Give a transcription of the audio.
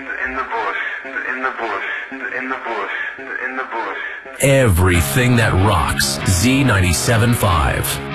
in the bush, in the bush, in the bush, in the bush. Everything that rocks. Z97.5.